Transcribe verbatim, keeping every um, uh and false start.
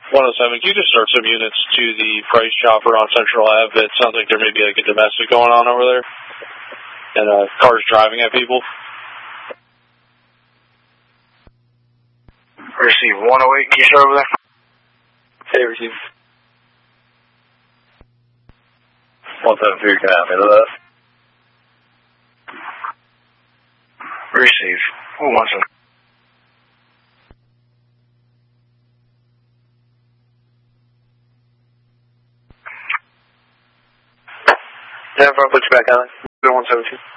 one oh seven, can you just start some units to the price chopper on Central Ave? It sounds like there may be like a domestic going on over there. And uh, cars driving at people. Receive one oh eight, can you start over there? Hey, receive. one seven three, can I handle that? Receive. Oh, one seven. Yeah, I'll put you back on. one seven two.